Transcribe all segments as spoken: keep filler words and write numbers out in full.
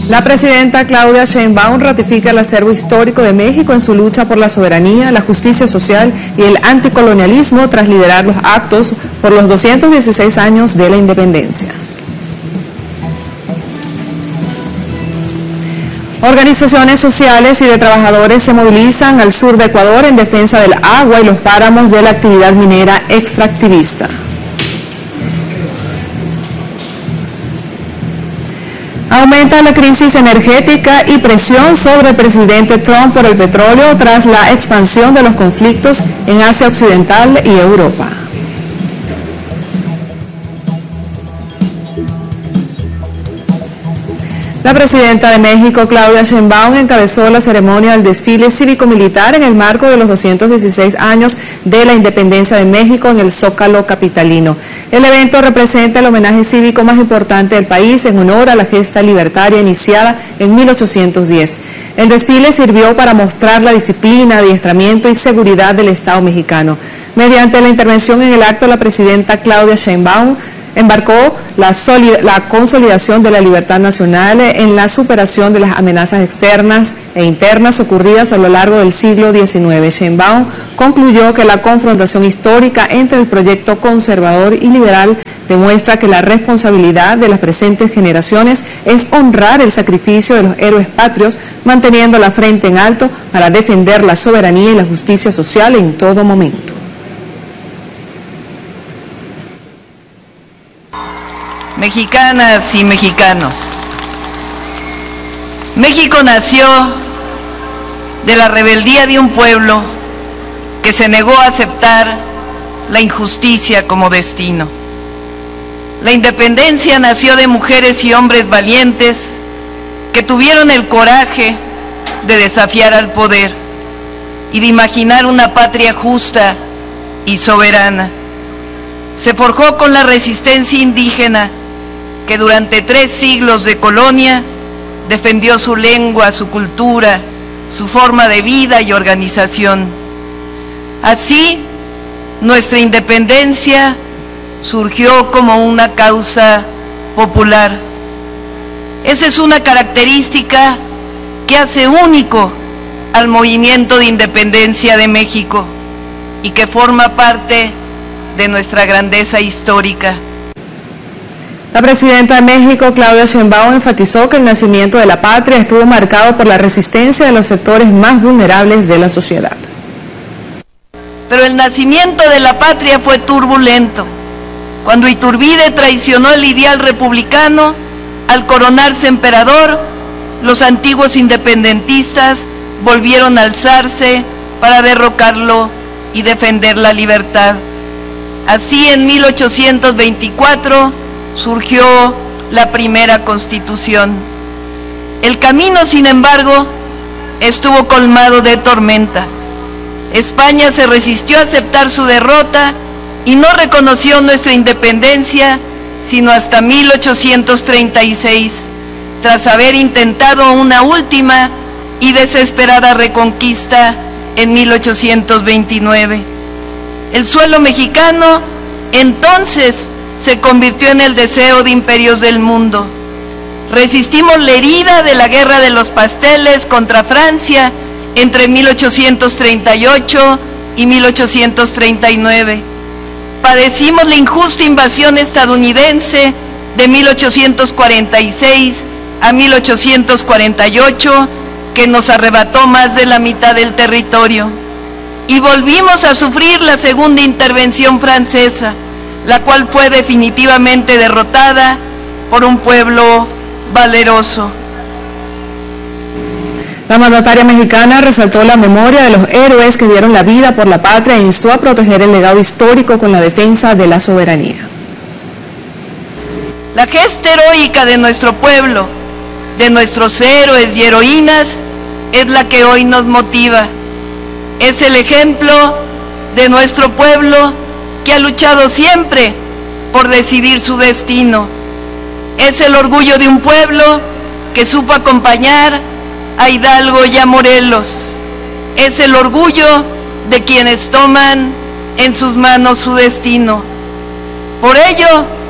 La presidenta Claudia Sheinbaum ratifica el acervo histórico de México en su lucha por la soberanía, la justicia social y el anticolonialismo tras liderar los actos por los doscientos dieciséis años de la independencia. Organizaciones sociales y de trabajadores se movilizan al sur de Ecuador en defensa del agua y los páramos de la actividad minera extractivista. Aumenta la crisis energética y presión sobre el presidente Trump por el petróleo tras la expansión de los conflictos en Asia Occidental y Europa. La presidenta de México, Claudia Sheinbaum, encabezó la ceremonia del desfile cívico-militar en el marco de los doscientos dieciséis años de la independencia de México en el Zócalo capitalino. El evento representa el homenaje cívico más importante del país en honor a la gesta libertaria iniciada en mil ochocientos diez. El desfile sirvió para mostrar la disciplina, adiestramiento y seguridad del Estado mexicano. Mediante la intervención en el acto, la presidenta Claudia Sheinbaum embarcó la, la consolidación de la libertad nacional en la superación de las amenazas externas e internas ocurridas a lo largo del siglo diecinueve. Sheinbaum concluyó que la confrontación histórica entre el proyecto conservador y liberal demuestra que la responsabilidad de las presentes generaciones es honrar el sacrificio de los héroes patrios, manteniendo la frente en alto para defender la soberanía y la justicia social en todo momento. Mexicanas y mexicanos, México nació de la rebeldía de un pueblo que se negó a aceptar la injusticia como destino. La independencia nació de mujeres y hombres valientes que tuvieron el coraje de desafiar al poder y de imaginar una patria justa y soberana. Se forjó con la resistencia indígena que durante tres siglos de colonia defendió su lengua, su cultura, su forma de vida y organización. Así, nuestra independencia surgió como una causa popular. Esa es una característica que hace único al movimiento de independencia de México y que forma parte de nuestra grandeza histórica. La presidenta de México, Claudia Sheinbaum, enfatizó que el nacimiento de la patria estuvo marcado por la resistencia de los sectores más vulnerables de la sociedad. Pero el nacimiento de la patria fue turbulento. Cuando Iturbide traicionó el ideal republicano, al coronarse emperador, los antiguos independentistas volvieron a alzarse para derrocarlo y defender la libertad. Así, en mil ochocientos veinticuatro, surgió la primera Constitución. El camino, sin embargo, estuvo colmado de tormentas. España se resistió a aceptar su derrota y no reconoció nuestra independencia sino hasta mil ochocientos treinta y seis, tras haber intentado una última y desesperada reconquista en mil ochocientos veintinueve. El suelo mexicano entonces se convirtió en el deseo de imperios del mundo. Resistimos la herida de la Guerra de los Pasteles contra Francia entre mil ochocientos treinta y ocho y mil ochocientos treinta y nueve. Padecimos la injusta invasión estadounidense de mil ochocientos cuarenta y seis a mil ochocientos cuarenta y ocho, que nos arrebató más de la mitad del territorio. Y volvimos a sufrir la segunda intervención francesa, la cual fue definitivamente derrotada por un pueblo valeroso. La mandataria mexicana resaltó la memoria de los héroes que dieron la vida por la patria e instó a proteger el legado histórico con la defensa de la soberanía. La gesta heroica de nuestro pueblo, de nuestros héroes y heroínas, es la que hoy nos motiva. Es el ejemplo de nuestro pueblo que ha luchado siempre por decidir su destino. Es el orgullo de un pueblo que supo acompañar a Hidalgo y a Morelos. Es el orgullo de quienes toman en sus manos su destino. Por ello,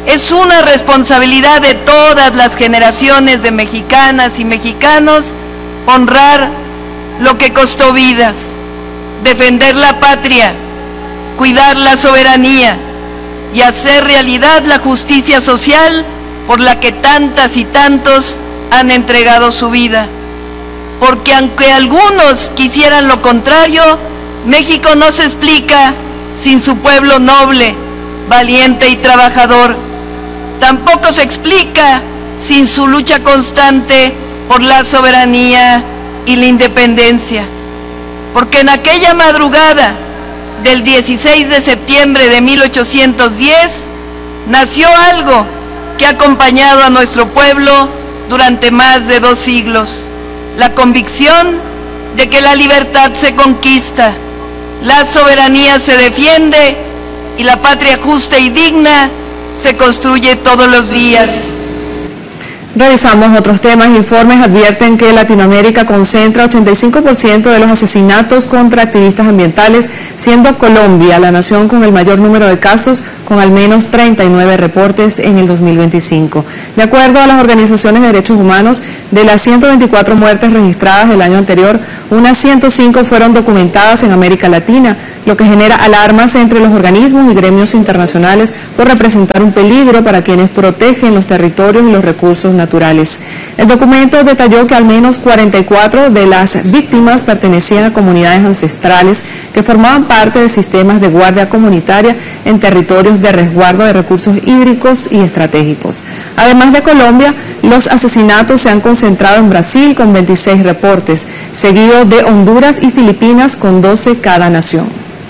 Es una responsabilidad de todas las generaciones de mexicanas y mexicanos honrar lo que costó vidas, defender la patria, cuidar la soberanía y hacer realidad la justicia social por la que tantas y tantos han entregado su vida. Porque aunque algunos quisieran lo contrario, México no se explica sin su pueblo noble, valiente y trabajador. Tampoco se explica sin su lucha constante por la soberanía y la independencia. Porque en aquella madrugada del dieciséis de septiembre de mil ochocientos diez nació algo que ha acompañado a nuestro pueblo durante más de dos siglos: la convicción de que la libertad se conquista, la soberanía se defiende y la patria justa y digna se construye todos los días. Revisamos otros temas. Informes advierten que Latinoamérica concentra ochenta y cinco por ciento de los asesinatos contra activistas ambientales, siendo Colombia la nación con el mayor número de casos, con al menos treinta y nueve reportes en el dos mil veinticinco. De acuerdo a las organizaciones de derechos humanos, de las ciento veinticuatro muertes registradas el año anterior, unas ciento cinco fueron documentadas en América Latina, lo que genera alarmas entre los organismos y gremios internacionales por representar un peligro para quienes protegen los territorios y los recursos naturales. El documento detalló que al menos cuarenta y cuatro de las víctimas pertenecían a comunidades ancestrales que formaban parte de sistemas de guardia comunitaria en territorios de resguardo de recursos hídricos y estratégicos. Además de Colombia, los asesinatos se han concentrado en Brasil con veintiséis reportes, seguido de Honduras y Filipinas con doce cada nación.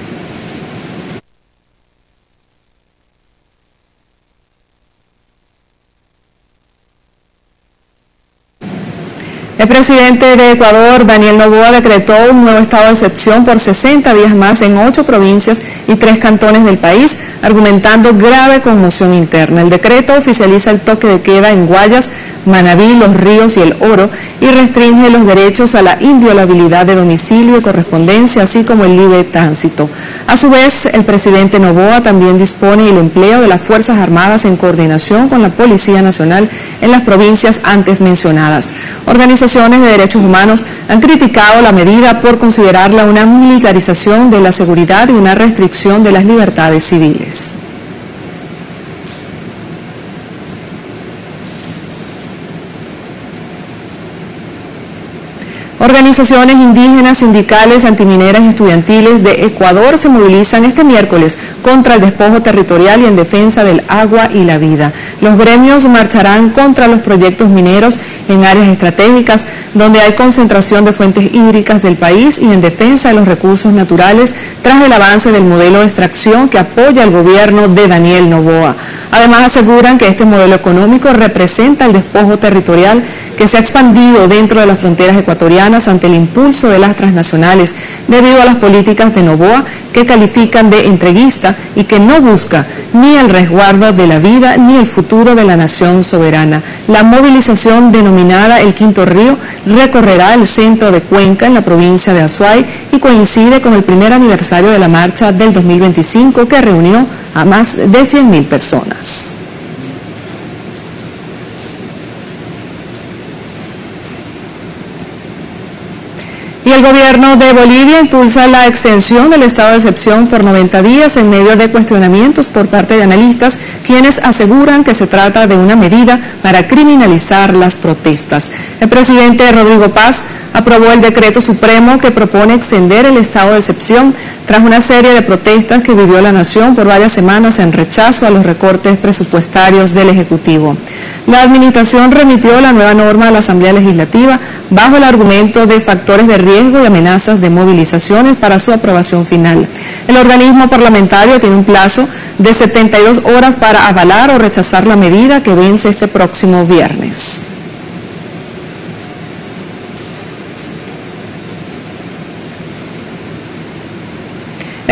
El presidente de Ecuador, Daniel Noboa, decretó un nuevo estado de excepción por sesenta días más en ocho provincias y tres cantones del país, argumentando grave conmoción interna. El decreto oficializa el toque de queda en Guayas, Manabí, Los Ríos y El Oro y restringe los derechos a la inviolabilidad de domicilio y correspondencia, así como el libre tránsito. A su vez, el presidente Noboa también dispone el empleo de las Fuerzas Armadas en coordinación con la Policía Nacional en las provincias antes mencionadas. Organizaciones de derechos humanos han criticado la medida por considerarla una militarización de la seguridad y una restricción de las libertades civiles. Organizaciones indígenas, sindicales, antimineras y estudiantiles de Ecuador se movilizan este miércoles contra el despojo territorial y en defensa del agua y la vida. Los gremios marcharán contra los proyectos mineros en áreas estratégicas donde hay concentración de fuentes hídricas del país y en defensa de los recursos naturales tras el avance del modelo de extracción que apoya el gobierno de Daniel Noboa. Además, aseguran que este modelo económico representa el despojo territorial que se ha expandido dentro de las fronteras ecuatorianas ante el impulso de las transnacionales debido a las políticas de Noboa que califican de entreguista y que no busca ni el resguardo de la vida ni el futuro de la nación soberana. La movilización denominada El Quinto Río recorrerá el centro de Cuenca en la provincia de Azuay y coincide con el primer aniversario de la marcha del dos mil veinticinco que reunió a más de cien mil personas. Y el gobierno de Bolivia impulsa la extensión del estado de excepción por noventa días en medio de cuestionamientos por parte de analistas, quienes aseguran que se trata de una medida para criminalizar las protestas. El presidente Rodrigo Paz aprobó el decreto supremo que propone extender el estado de excepción tras una serie de protestas que vivió la nación por varias semanas en rechazo a los recortes presupuestarios del Ejecutivo. La administración remitió la nueva norma a la Asamblea Legislativa bajo el argumento de factores de riesgo y amenazas de movilizaciones para su aprobación final. El organismo parlamentario tiene un plazo de setenta y dos horas para avalar o rechazar la medida que vence este próximo viernes.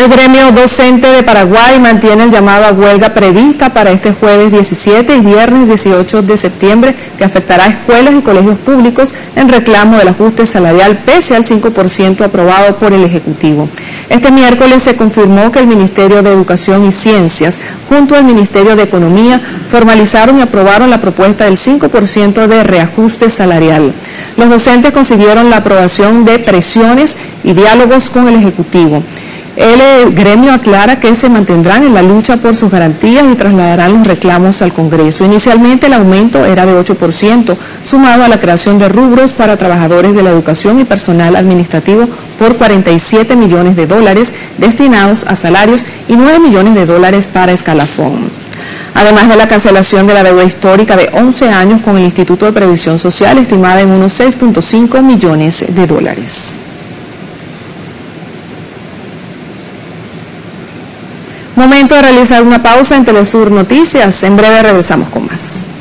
El gremio docente de Paraguay mantiene el llamado a huelga prevista para este jueves diecisiete y viernes dieciocho de septiembre, que afectará a escuelas y colegios públicos en reclamo del ajuste salarial pese al cinco por ciento aprobado por el Ejecutivo. Este miércoles se confirmó que el Ministerio de Educación y Ciencias, junto al Ministerio de Economía, formalizaron y aprobaron la propuesta del cinco por ciento de reajuste salarial. Los docentes consiguieron la aprobación de presiones y diálogos con el Ejecutivo. El gremio aclara que se mantendrán en la lucha por sus garantías y trasladarán los reclamos al Congreso. Inicialmente el aumento era de ocho por ciento, sumado a la creación de rubros para trabajadores de la educación y personal administrativo por cuarenta y siete millones de dólares destinados a salarios y nueve millones de dólares para escalafón. Además de la cancelación de la deuda histórica de once años con el Instituto de Previsión Social, estimada en unos seis punto cinco millones de dólares. Momento de realizar una pausa en Telesur Noticias. En breve regresamos con más.